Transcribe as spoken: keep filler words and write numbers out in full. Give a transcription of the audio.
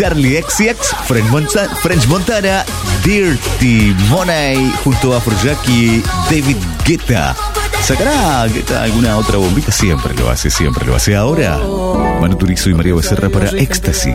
Charlie X C X, French Montana, French Montana, Dirty Money, junto a Afrojack y David Guetta. ¿Sacará Guetta alguna otra bombita? Siempre lo hace, siempre lo hace. Ahora, Manu Turizo y María Becerra para Éxtasis.